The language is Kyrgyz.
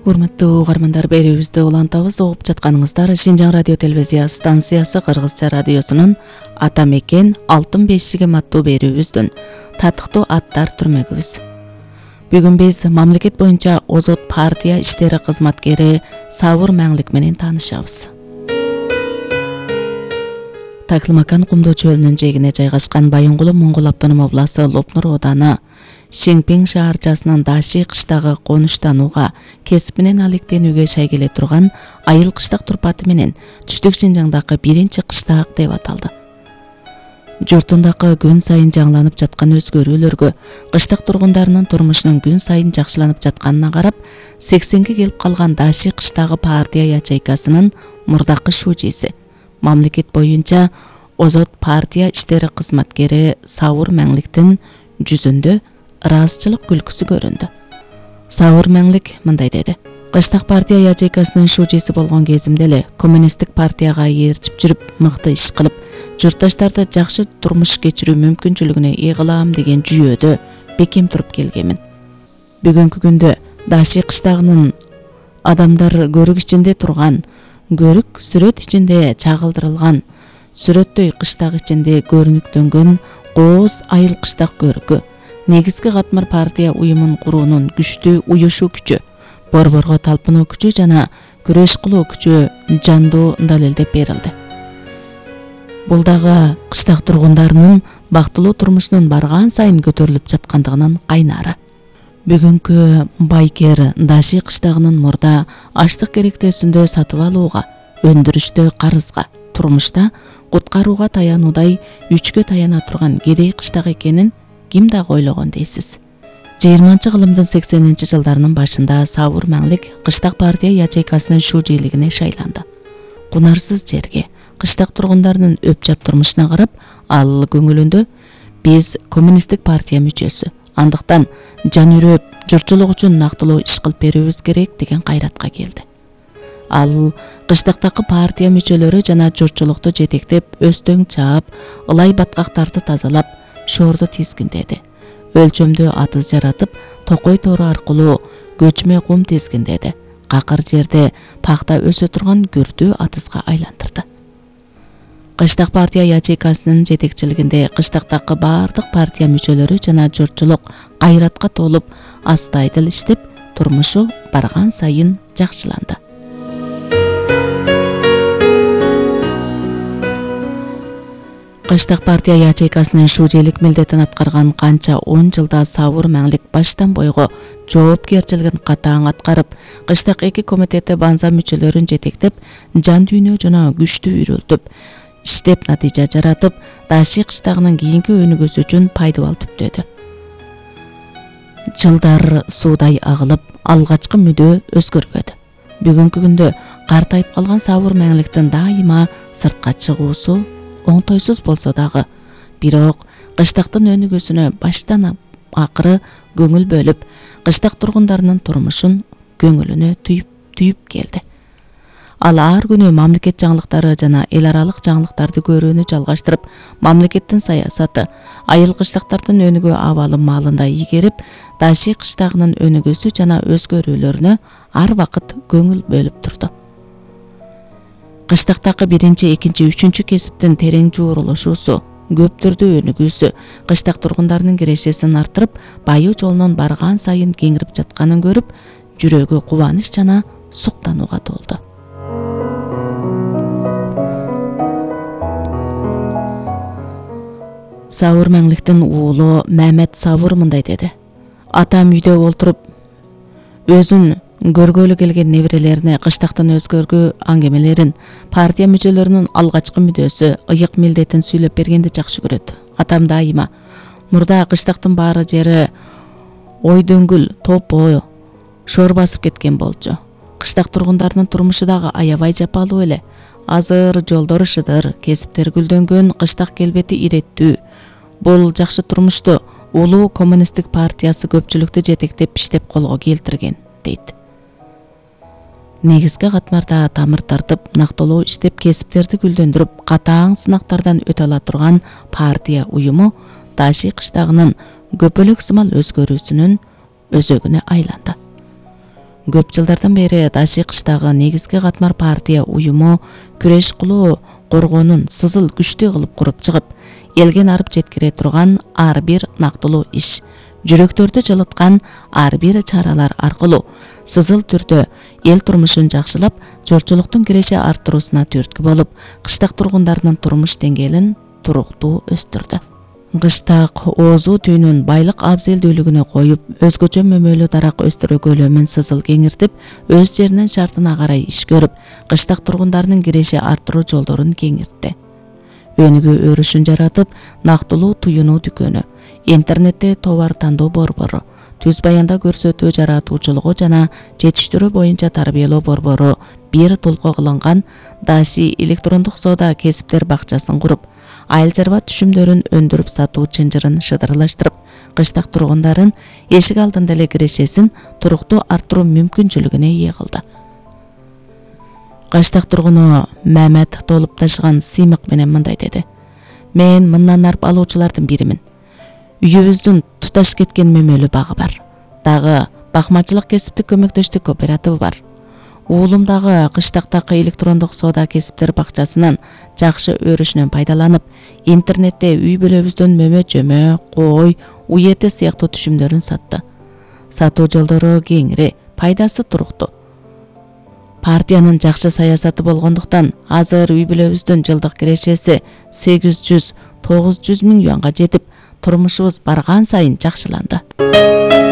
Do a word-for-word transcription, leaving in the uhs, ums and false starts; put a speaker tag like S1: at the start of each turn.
S1: Урматтуу угармандар, берүүбүздү улантабыз. Угуп жатканыңыздар Шинжаң радио телевизия станциясы Кыргызча радиосунун Ата мекен алтын бешигим аттуу берүүбүздүн татыктуу аттар түрмөгүбүз. Бүгүн биз мамлекет боюнча озот партия иштери кызматкери Сабыр Маңлик менен таанышабыз. Таклымакан кумдуу чөлүнүн жээгине жайгашкан Байынгулу Моңгол автоном областы Лопнур ооданы Шеңпең шаарчасынын Даши кыштагы конуштанууга кесип менен алектенүүгө шайгеле турган айыл кыштак турпаты менен түштүк Шинжаңдагы биринчи кыштак деп аталды. Журтундагы күн сайын жаңыланып жаткан өзгөрүүлөргө, кыштак тургундарынын турмушунун күн сайын жакшыланып жатканына карап, сексенге келип калган Даши кыштагы партия ячейкасынын мурдакы шужиси, мамлекет боюнча озот партия иштери кызматкери Сабыр Маңликтин жүзүндө ыраазычылык күлкүсү көрүндү. Сабыр Маңлик мындай деди: Кыштак партия ячейкасынын шужиси болгон кезимде эле коммунисттик партияга ээрчип жүрүп, мыкты иш кылып, журтташтарды жакшы турмуш кечирүү мүмкүнчүлүгүнө ээ кылам деген жүйөдө бекем туруп келгенмин. Бүгүнкү күндө Даши кыштагынын адамдар көрүк ичинде турган, көрүк сүрөт ичинде чагылдырылган, сүрөттөй кыштак ичинде көрүнүктөнгөн кооз айыл кыштак көрүкү, негизги катмар партия уюмун куруунун күчтүү уюшуу күчү, борборго талпынуу күчү жана күрөш кылуу күчү жандуу далилдеп берилди. Бул дагы кыштак тургундарынын бактылуу турмушунун барган сайын көтөрүлүп жаткандыгынын кайнары. Бүгүнкү байкер Даши кыштагынын мурда аштык керектесүндө сатып алууга, өндүрүштө карызга, турмушта куткарууга таянуудай үчкө таяна турган кедей кыштак экенин ким дагы ойлогон дейсиз? жыйырманчы кылымдын сексенинчи жылдарынын башында Сабыр Маңлик кыштак партия ячейкасынын шужийлигине шайланды. Кунарсыз жерге, кыштак тургундарынын өпчап турмушуна карап, ал көңүлүндө биз коммунисттик партия мүчөсү, андыктан жан үрөп, журтчулук үчүн нактылуу иш кылып берүүбүз керек деген кайратка келди. Ал кыштактагы партия мүчөлөрү жана журтчулукту жетектеп, өстөң чаап, ылай баткактарды тазалап, шоорду тизгиндеди. Өлчөмдүү атыз жаратып, токой тору аркылуу көчмө кум тизгиндеди. Какыр жерде пакта өсө турган күрдүү атызга айландырды. Кыштак партия ячейкасынын жетекчилигинде кыштактагы баардык партия мүчөлөрү жана журтчулук кайратка толуп, астайдыл иштеп, турмушу барган сайын жакшыланды. Кыштак партия ячейкасынын шужейлик милдетин аткарган канча он жылда Сабыр Маңлик баштан бойго жоопкерчилигин катаң аткарып, кыштак эки комитети банза мүчөлөрүн жетектеп, жан дүйнө жана күчтүү үйрөлтүп, иштеп натыйжа жаратып, Даши кыштагынын кийинки өнүгүүсү үчүн пайдабал түптөдү. Жылдар суудай агылып, алгачкы мүдөө өзгөрбөдү. Бүгүнкү күндө картайып калган Сабыр Маңликтин дайыма сыртка чыгуусу оңтойсуз болсо дагы, бирок кыштактын өнүгүүсүнө баштан акыры көңүл бөлүп, кыштак тургундарынын турмушун көңүлүнө түйүп түйүп келди. Ал ар күнү мамлекет жаңылыктары жана эл аралык жаңылыктарды көрүүнү жалгаштырып, мамлекеттин саясаты, айыл кыштактардын өнүгүү абалы маалында ийгерип, Даши кыштагынын өнүгүүсү жана өзгөрүүлөрүнө ар вакыт көңүл бөлүп турду. Кыштактагы биринчи, экинчи, үчүнчү кесиптин терең жуурулушуусу, көп түрдүү өнүгүүсү кыштак тургундарынын кирешесин артырып, байуу жолунун барган сайын кеңирип жатканын көрүп, жүрөгү кубаныч жана суктанууга толду. Сабыр Маңликтин уулу Мамет Сабыр мындай деди: Атам үйдө олтуруп, өзүн көргөлү келген неберелерине кыштактын өзгөргү аңгемелерин, партия мүчөлөрүнүн алгачкы мүдөөсү, ыйык милдетин сүйлөп бергенди жакшы көрөт. Атам дайыма: мурда кыштактын баары жери ой дөңгүл, топоо, шор басып кеткен болчу. Кыштак тургундарынын турмушу дагы аябай жапалуу эле. Азыр жолдор шыдыр, кесиптер гүлдөнгөн, кыштак келбети иреттүү. Бул жакшы турмушту улуу коммунисттик партиясы көпчүлүктү жетектеп иштеп колго келтирген, дейт. Негизги катмарда тамыр тартып, нактылуу иштеп, кесиптерди гүлдөндүрүп, катаң сынактардан өтө ала турган партия уюму Даши кыштагынын көпөлөк сымал өзгөрүүсүнүн өзөгүнө айланды. Көп жылдардан бери Даши кыштагы негизги катмар партия уюму күрөш кылуу коргоонун сызыл күчтүү кылып куруп чыгып, элге нарып жеткире турган ар бир нактылуу иш, жүрөктөрдү жылыткан ар бир чаралар аркылуу сызыл түрдө эл турмушун жакшылап, жорчулуктун киреше арттыруусуна түрткү болуп, кыштак тургундарынын турмуш деңгээлин туруктуу өстүрдү. Кыштак оозу түйүнүн байлык абзелдүүлүгүнө коюп, өзгөчө мөмөлүү дарак өстүрүү көлөмүн сызыл кеңиртип, өз жеринин шартына карай иш көрүп, кыштак тургундарынын киреше арттыруу жолдорун кеңиртти. Өнүгүү өрүшүн жаратып, нактылуу туюнуу дүкөнү, интернетте товар тандоо борбору, түз баянда көрсөтүү жаратуучулугу жана жетиштирүү боюнча тарбиялоо борбору бир толко кылынган Даши электрондук соода кесиптер бакчасын куруп, айыл чарба түшүмдөрүн өндүрүп сатуу чынжырын шыдырлаштырып, кыштак тургундарын эшик алдында эле кирешесин туруктуу арттыруу мүмкүнчүлүгүнө ээ кылды. Кыштак тургуну Мамет толуп ташыган сыймык менен мындай деди: "Мен мындан нарп алуучулардын биримин. Үйүбүздүн туташ кеткен мөмөлүү багы бар. Дагы бакмачылык кесиптик көмөктөштүк кооперативы бар. Уулум дагы кыштактагы электрондук соода кесиптер бакчасынын жакшы өрүшүнөн пайдаланып, интернетте үй бүлөбүздүн мөмө-жөмө, кой, уй эте сыяктуу түшүмдөрүн сатты. Сатуу жолдору кеңири, пайдасы туруктуу. Партиянын жакшы саясаты болгондуктан азыр үй бүлөбүздүн жылдык кирешеси сегиз жүз тогуз жүз миң юанга жетип, турмушубуз барган сайын жакшыланды."